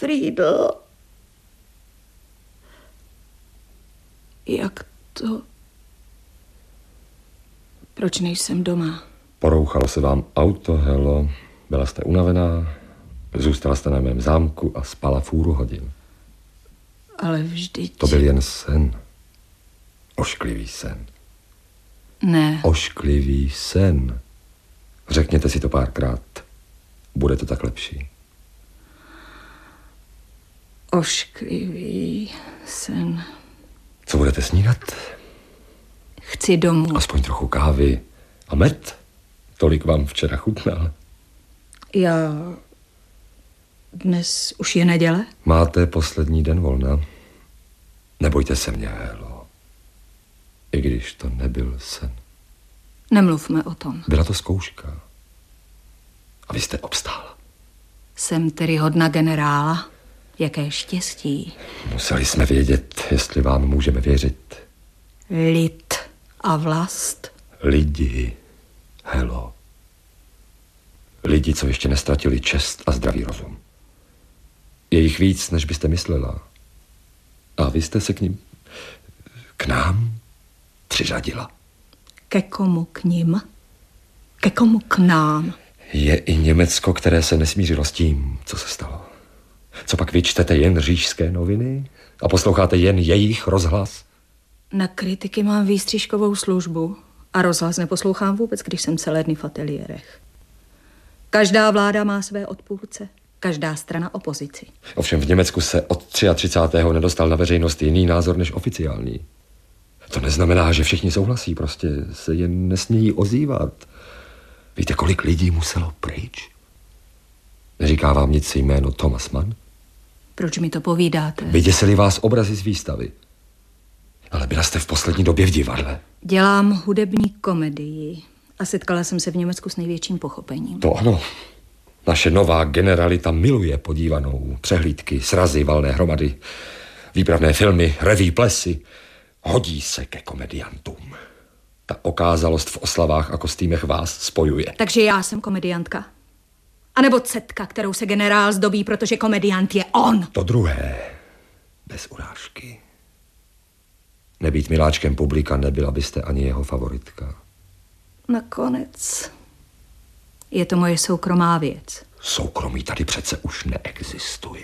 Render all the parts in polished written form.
Friedl. Jak to? Proč nejsem doma? Porouchalo se vám auto, Helo. Byla jste unavená, zůstala jste na mém zámku a spala fůru hodin. Ale vždyť... To byl jen sen. Ošklivý sen. Ne. Ošklivý sen. Řekněte si to párkrát. Bude to tak lepší. Ošklivý sen. Co budete snídat? Chci domů. Aspoň trochu kávy a med. Tolik vám včera chutnal. Já... Dnes už je neděle? Máte poslední den volna. Nebojte se mě, Helo. I když to nebyl sen. Nemluvme o tom. Byla to zkouška. A vy jste obstála. Jsem tedy hodna generála. Jaké štěstí. Museli jsme vědět, jestli vám můžeme věřit. Lid a vlast. Lidi, Helo. Lidi, co ještě nestratili čest a zdravý rozum. Je jich víc, než byste myslela. A vy jste se k nám přiřadila. Ke komu k nim? Ke komu k nám? Je i Německo, které se nesmířilo s tím, co se stalo. Co pak vy čtete jen říšské noviny a posloucháte jen jejich rozhlas? Na kritiky mám výstřižkovou službu a rozhlas neposlouchám vůbec, když jsem celé dny v ateliérech. Každá vláda má své odpůrce, každá strana opozici. Ovšem v Německu se od 33. nedostal na veřejnost jiný názor než oficiální. To neznamená, že všichni souhlasí, prostě se jen nesmějí ozývat. Víte, kolik lidí muselo pryč? Neříká vám nic jméno Thomas Mann? Proč mi to povídáte? Vyděsili vás obrazy z výstavy. Ale byla jste v poslední době v divadle. Dělám hudební komedii a setkala jsem se v Německu s největším pochopením. To ano. Naše nová generalita miluje podívanou. Přehlídky, srazy, valné hromady, výpravné filmy, reví, plesy. Hodí se ke komediantům. Ta okázalost v oslavách a kostýmech vás spojuje. Takže já jsem komediantka? A nebo cetka, kterou se generál zdobí, protože komediant je on? To druhé. Bez urážky. Nebýt miláčkem publika, nebyla byste ani jeho favoritka. Nakonec je to moje soukromá věc. Soukromí tady přece už neexistuje.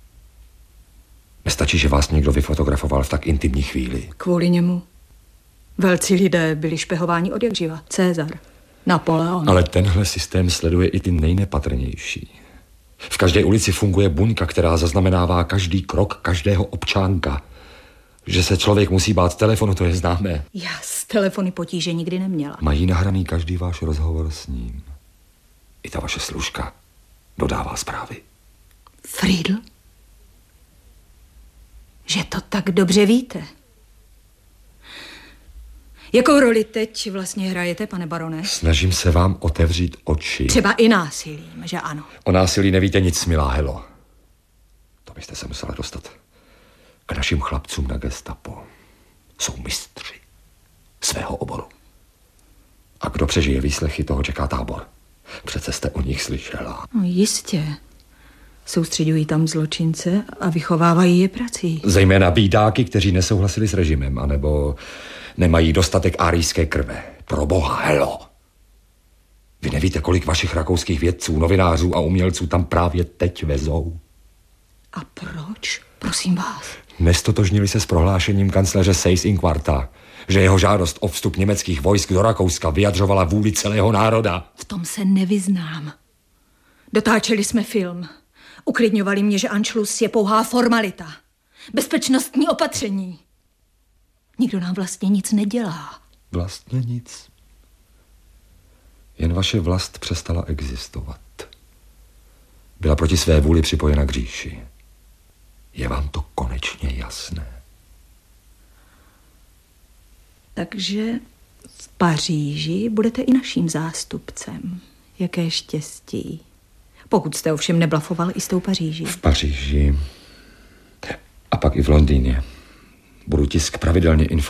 Nestačí, že vás někdo vyfotografoval v tak intimní chvíli. Kvůli němu velcí lidé byli špehováni odjakživa. Cezar, Napoleon. Ale tenhle systém sleduje i ty nejnepatrnější. V každé ulici funguje buňka, která zaznamenává každý krok každého občánka. Že se člověk musí bát telefonu, to je známé. Já s telefony potíže nikdy neměla. Mají nahraný každý váš rozhovor s ním. I ta vaše služka dodává zprávy. Friedl? Že to tak dobře víte. Jakou roli teď vlastně hrajete, pane barone? Snažím se vám otevřít oči. Třeba i násilím, že ano? O násilí nevíte nic, milá Helo. To byste se musela dostat k našim chlapcům na gestapo. Jsou mistři svého oboru. A kdo přežije výslechy, toho čeká tábor. Přece jste o nich slyšela. No, jistě. Soustředují tam zločince a vychovávají je prací. Zejména bídáky, kteří nesouhlasili s režimem, anebo nemají dostatek árijské krve. Pro boha, Helo. Vy nevíte, kolik vašich rakouských vědců, novinářů a umělců tam právě teď vezou. A proč? Prosím vás. Nestotožnili se s prohlášením kancléře Seyss-Inquarta, že jeho žádost o vstup německých vojsk do Rakouska vyjadřovala vůli celého národa. V tom se nevyznám. Dotáčeli jsme film. Uklidňovali mě, že Anschluss je pouhá formalita. Bezpečnostní opatření. Nikdo nám vlastně nic nedělá. Vlastně nic. Jen vaše vlast přestala existovat. Byla proti své vůli připojena k říši. Je vám to konečně jasné? Takže v Paříži budete i naším zástupcem. Jaké štěstí. Pokud jste ovšem neblafoval i s tou Paříží. V Paříži a pak i v Londýně. Budu tisk pravidelně informovat